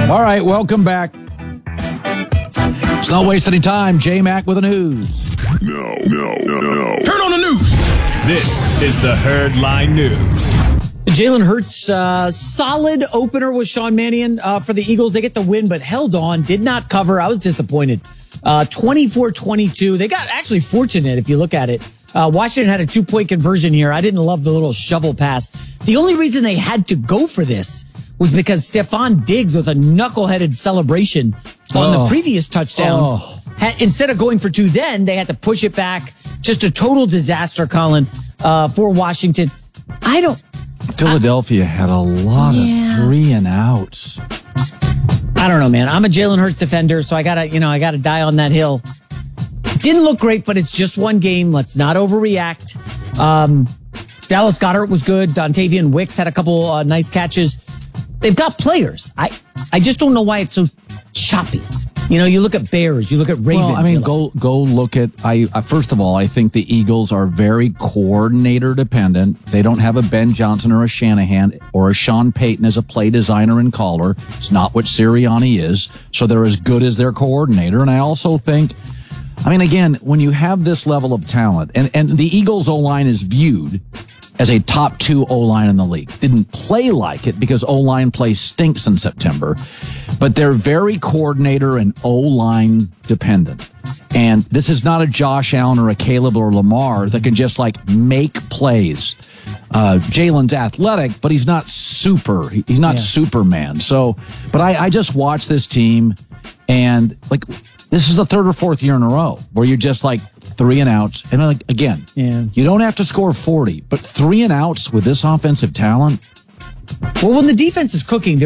All right, welcome back. Let's not waste any time. J-Mac with the news. No. Turn on the news. This is the Herd Line News. Jalen Hurts, solid opener with Sean Mannion for the Eagles. They get the win, but held on, did not cover. I was disappointed. 24-22. They got actually fortunate if you look at it. Washington had a 2-point conversion here. I didn't love the little shovel pass. The only reason they had to go for this was because Stephon Diggs with a knuckleheaded celebration on the previous touchdown. Instead of going for 2 then, they had to push it back. Just a total disaster, Colin, for Washington. Philadelphia had a lot of 3 and outs. I don't know, man. I'm a Jalen Hurts defender, so I gotta die on that hill. Didn't look great, but it's just one game. Let's not overreact. Dallas Goedert was good. Dontavian Wicks had a couple nice catches. They've got players. I just don't know why it's so choppy. You know, you look at Bears, you look at Ravens. Well, I mean, go look at. First of all, I think the Eagles are very coordinator dependent. They don't have a Ben Johnson or a Shanahan or a Sean Payton as a play designer and caller. It's not what Sirianni is. So they're as good as their coordinator. And I also think, I mean, again, when you have this level of talent, and the Eagles O-line is viewed as a top 2 O-line in the league. Didn't play like it because O-line play stinks in September, but they're very coordinator and O-line dependent. And this is not a Josh Allen or a Caleb or Lamar that can just like make plays. Jalen's athletic, but he's not super. He's not Superman. So, but I just watched this team and like, this is the 3rd or 4th year in a row where you're just like 3 and outs. And like, again, you don't have to score 40, but 3 and outs with this offensive talent. Well, when the defense is cooking,